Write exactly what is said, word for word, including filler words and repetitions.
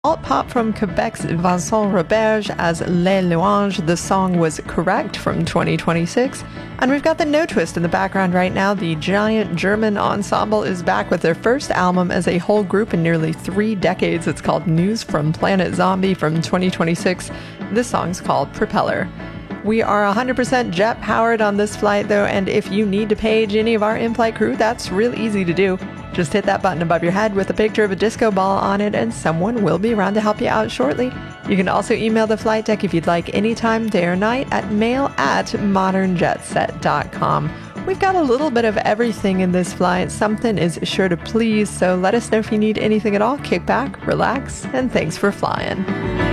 alt pop from Quebec's Vincent Roberge as Les Louanges. The song was Correct from twenty twenty-six. And we've got the No Twist in the background right now. The giant German ensemble is back with their first album as a whole group in nearly three decades. It's called News from Planet Zombie from twenty twenty-six. This song's called Propeller. We are one hundred percent jet powered on this flight though, and if you need to page any of our in-flight crew, that's real easy to do. Just hit that button above your head with a picture of a disco ball on it and someone will be around to help you out shortly. You can also email the flight deck if you'd like anytime, day or night, at mail at modern jet set dot com. We've got a little bit of everything in this flight. Something is sure to please, so let us know if you need anything at all. Kick back, relax, and thanks for flying.